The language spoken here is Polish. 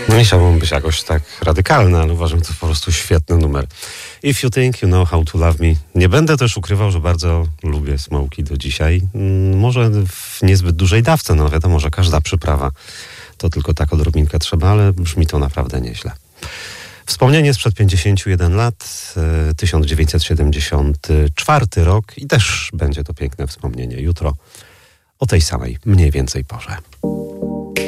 No nie chciałbym być jakoś tak radykalny, ale uważam, to po prostu świetny numer. If you think you know how to love me. Nie będę też ukrywał, że bardzo lubię Smokey do dzisiaj. Może w niezbyt dużej dawce, no wiadomo, że każda przyprawa to tylko tak odrobinkę trzeba, ale brzmi to naprawdę nieźle. Wspomnienie sprzed 51 lat, 1974 rok i też będzie to piękne wspomnienie jutro o tej samej mniej więcej porze.